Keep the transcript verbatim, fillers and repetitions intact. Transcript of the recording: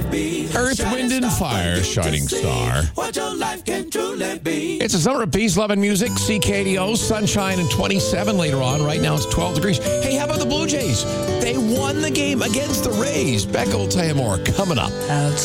Earth, Wind, and Fire, Shining Star. It's a summer of peace, love, and music. C K D O, sunshine and twenty-seven later on. Right now it's twelve degrees. Hey, how about the Blue Jays? They won the game against the Rays. Becca will tell you more coming up. Outside.